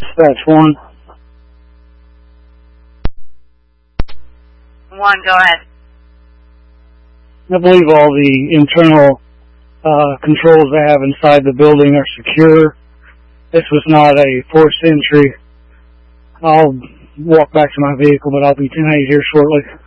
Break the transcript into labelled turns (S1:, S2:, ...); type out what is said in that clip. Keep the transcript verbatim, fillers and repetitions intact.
S1: That's one.
S2: One, go ahead.
S1: I believe all the internal uh, controls they have inside the building are secure. This was not a forced entry. I'll walk back to my vehicle, but I'll be ten eight here shortly.